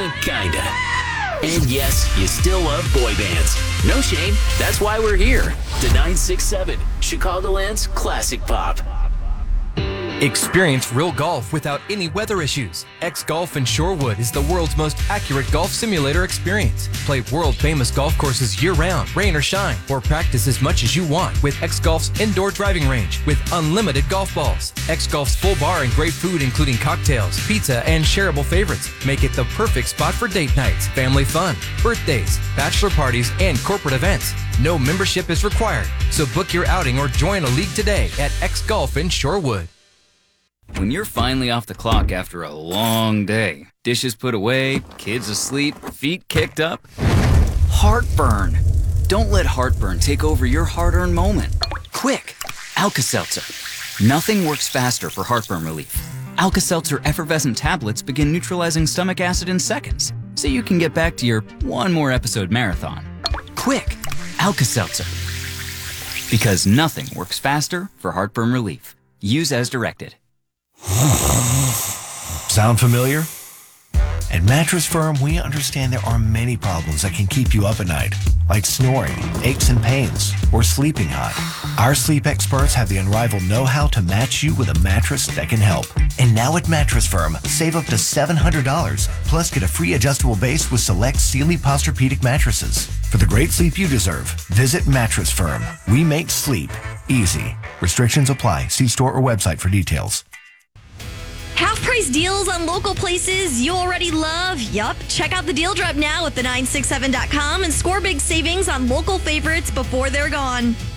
Kinda. And yes, you still love boy bands. No shame, that's why we're here. The 967, Chicagoland's classic pop. Experience real golf without any weather issues. X-Golf in Shorewood is the world's most accurate golf simulator experience. Play world-famous golf courses year-round, rain or shine, or practice as much as you want with X-Golf's indoor driving range with unlimited golf balls. X-Golf's full bar and great food including cocktails, pizza, and shareable favorites make it the perfect spot for date nights, family fun, birthdays, bachelor parties, and corporate events. No membership is required, so book your outing or join a league today at X-Golf in Shorewood. When you're finally off the clock after a long day, dishes put away, kids asleep, feet kicked up, heartburn. Don't let heartburn take over your hard-earned moment. Quick, Alka-Seltzer. Nothing works faster for heartburn relief. Alka-Seltzer effervescent tablets begin neutralizing stomach acid in seconds, so you can get back to your one more episode marathon. Quick, Alka-Seltzer. Because nothing works faster for heartburn relief. Use as directed. Sound familiar? At Mattress Firm, we understand there are many problems that can keep you up at night, like snoring, aches and pains, or sleeping hot. Our sleep experts have the unrivaled know-how to match you with a mattress that can help. And now at Mattress Firm, save up to $700, plus get a free adjustable base with select Sealy Posturepedic mattresses. For the great sleep you deserve, visit Mattress Firm. We make sleep easy. Restrictions apply. See store or website for details. Half-price deals on local places you already love? Yup. Check out the Deal Drop now at the967.com and score big savings on local favorites before they're gone.